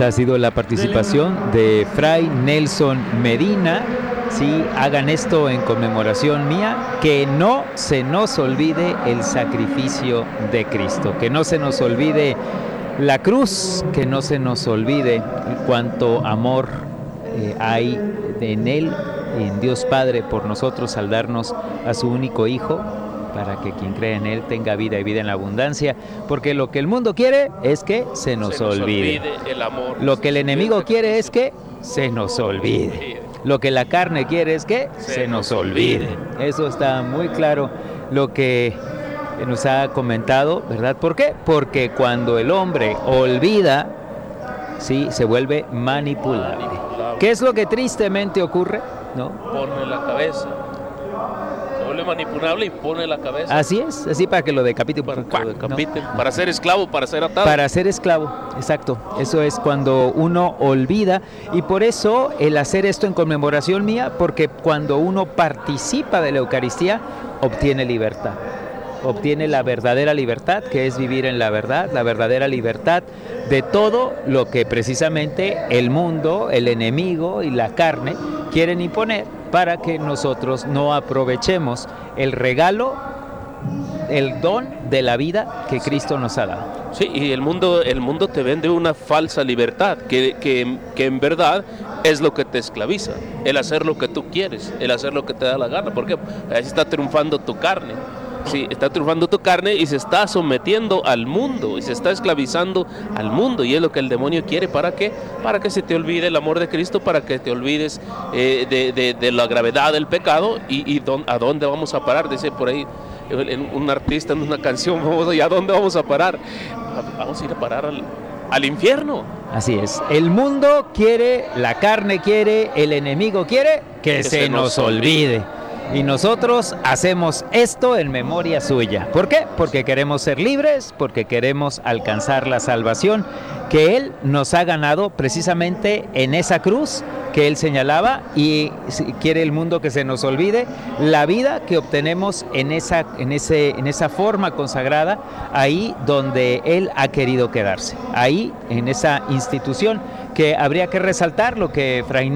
Esta ha sido la participación de Fray Nelson Medina. Sí, hagan esto en conmemoración mía, que no se nos olvide el sacrificio de Cristo, que no se nos olvide la cruz, que no se nos olvide cuánto amor hay en Él, en Dios Padre, por nosotros al darnos a su único Hijo, para que quien cree en Él tenga vida y vida en la abundancia, porque lo que el mundo quiere es que se nos olvide el amor. Lo que el enemigo quiere es que se nos olvide. Lo que la carne quiere es que se nos olvide. Eso está muy claro lo que nos ha comentado, ¿verdad? ¿Por qué? Porque cuando el hombre olvida, sí, se vuelve manipulable. ¿Qué es lo que tristemente ocurre? ¿No? Pone la cabeza. Se vuelve manipulable y pone la cabeza. Así es, así para que lo decapite. Para que lo decapiten. ¿No? Para ser esclavo, para ser atado. Para ser esclavo, exacto. Eso es cuando uno olvida, y por eso el hacer esto en conmemoración mía, porque cuando uno participa de la Eucaristía, obtiene libertad. Obtiene la verdadera libertad, que es vivir en la verdad, la verdadera libertad de todo lo que precisamente el mundo, el enemigo y la carne quieren imponer, para que nosotros no aprovechemos el regalo, el don de la vida que Cristo nos ha dado. Sí, y el mundo te vende una falsa libertad, que en verdad es lo que te esclaviza, el hacer lo que tú quieres, el hacer lo que te da la gana, porque ahí está triunfando tu carne. Sí, está triunfando tu carne y se está sometiendo al mundo y se está esclavizando al mundo, y es lo que el demonio quiere. ¿Para qué? Para que se te olvide el amor de Cristo, para que te olvides de la gravedad del pecado y a dónde vamos a parar. Dice por ahí un artista en una canción, ¿y a dónde vamos a parar? Vamos a ir a parar al infierno. Así es, el mundo quiere, la carne quiere, el enemigo quiere que se nos olvide. Y nosotros hacemos esto en memoria suya. ¿Por qué? Porque queremos ser libres, porque queremos alcanzar la salvación que Él nos ha ganado precisamente en esa cruz que Él señalaba, y quiere el mundo que se nos olvide la vida que obtenemos en esa forma consagrada, ahí donde Él ha querido quedarse, ahí en esa institución que habría que resaltar lo que Fray